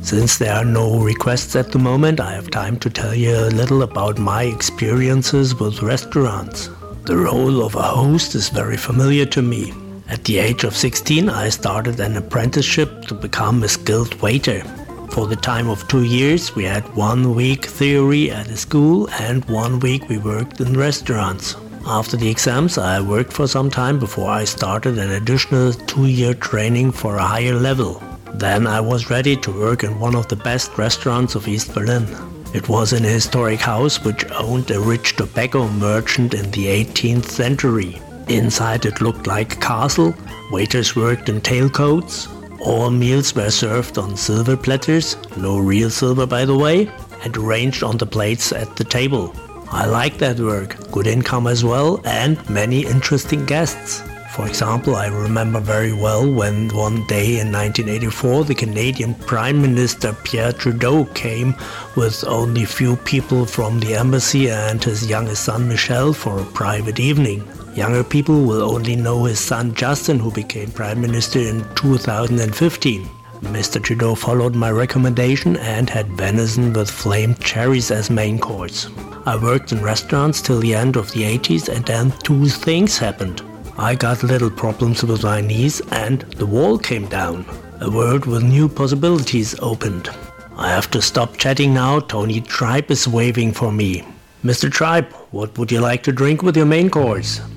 Since there are no requests at the moment, I have time to tell you a little about my experiences with restaurants. The role of a host is very familiar to me. At the age of 16, I started an apprenticeship to become a skilled waiter. For the time of 2 years, we had 1 week theory at a school and 1 week we worked in restaurants. After the exams, I worked for some time before I started an additional 2-year training for a higher level. Then I was ready to work in one of the best restaurants of East Berlin. It was in a historic house which owned a rich tobacco merchant in the 18th century. Inside it looked like a castle, waiters worked in tailcoats, all meals were served on silver platters, no real silver by the way, and arranged on the plates at the table. I liked that work, good income as well, and many interesting guests. For example, I remember very well when one day in 1984 the Canadian Prime Minister Pierre Trudeau came with only few people from the embassy and his youngest son Michel for a private evening. Younger people will only know his son Justin, who became Prime Minister in 2015. Mr. Trudeau followed my recommendation and had venison with flamed cherries as main course. I worked in restaurants till the end of the 80s and then 2 things happened. I got little problems with my knees and the wall came down. A world with new possibilities opened. I have to stop chatting now. Tony Tribe is waving for me. Mr. Tribe, what would you like to drink with your main course?